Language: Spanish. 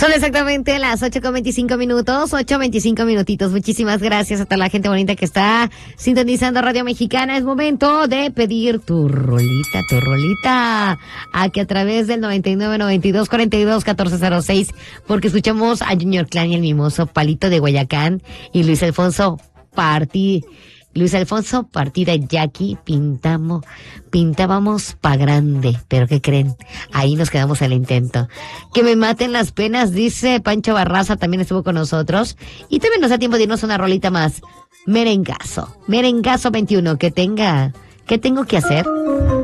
Son exactamente las 8:25, 8:25 minutitos. Muchísimas gracias a toda la gente bonita que está sintonizando Radio Mexicana. Es momento de pedir tu rolita. Aquí a través del 9992421406, porque escuchamos a Junior Clan y el mimoso Palito de Guayacán y Luis Alfonso Partida y Jackie pintábamos pa' grande, pero ¿qué creen? Ahí nos quedamos al intento. Que me maten las penas, dice Pancho Barraza, también estuvo con nosotros. Y también nos da tiempo de irnos una rolita más. Merengazo 21, ¿qué tengo que hacer?